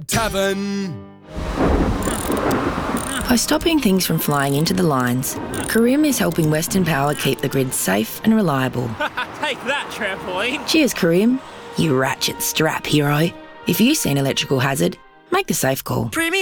Tavern. By stopping things from flying into the lines, Karim is helping Western Power keep the grid safe and reliable. Take that, trampoline. Cheers, Karim, you ratchet strap hero. If you see an electrical hazard, make the safe call. Premium.